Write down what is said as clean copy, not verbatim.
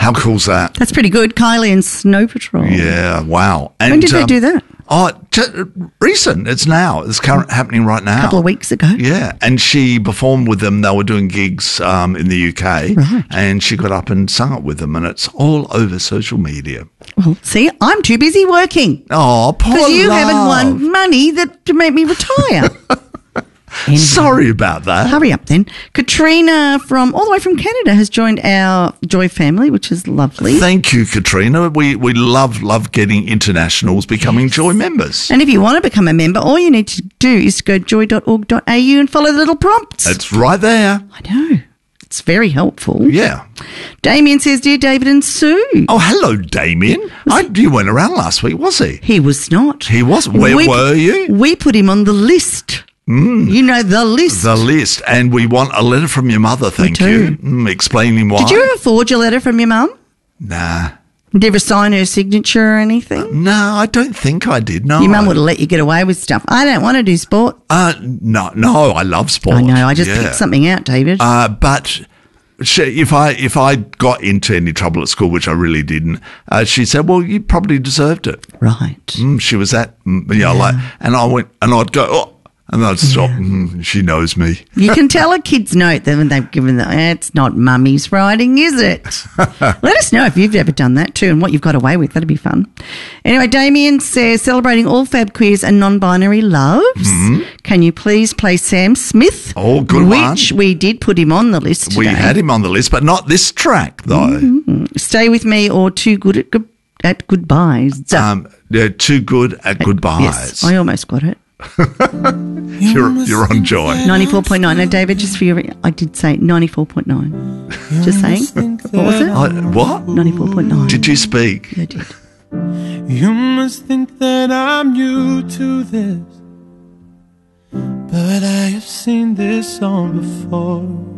How cool's that? That's pretty good. Kylie and Snow Patrol. Yeah, wow. And, When did they do that? Oh, recent. It's now. It's happening right now. A couple of weeks ago. Yeah, and she performed with them. They were doing gigs in the UK, Right. and she got up and sung it with them, and it's all over social media. Well, see, I'm too busy working. Oh, poor Because you love. haven't won money to make me retire. Anyway, Sorry about that. hurry up then. Katrina from all the way from Canada has joined our Joy family, which is lovely. Thank you, Katrina. We love getting internationals becoming Joy members. And if you want to become a member, all you need to do is to go to joy.org.au and follow the little prompts. It's right there. I know. It's very helpful. Yeah. Damien says, Dear David and Sue. Oh, hello, Damien. You weren't around last week, was he? He was not. He wasn't. Where were you? We put him on the list. You know, the list. The list. And we want a letter from your mother, thank do. you. Explaining why. Did you ever forge a letter from your mum? Nah. Did you ever sign her signature or anything? No, I don't think I did. No. Your mum would have let you get away with stuff. I don't want to do sport. No, I love sport. I know. I just picked something out, David. But if I got into any trouble at school, which I really didn't, she said, "Well, you probably deserved it." Right. She was that, like, and I went, and I'd go, oh, and I'd stop. She knows me. You can tell a kid's note that when they've given it's not mummy's writing, is it? Let us know if you've ever done that too and what you've got away with. That'd be fun. Anyway, Damien says, celebrating all fab queers and non-binary loves. Can you please play Sam Smith? Oh, good one. Which we did put him on the list today. We had him on the list, but not this track, though. Stay With Me or Too Good at Goodbyes. Too Good at Goodbyes. Yes, I almost got it. You're on Joy. 94.9. Now, David, just for your... I did say 94.9. Just saying. What was it? What? 94.9. Did you speak? Yeah, I did. You must think that I'm new to this, but I have seen this song before.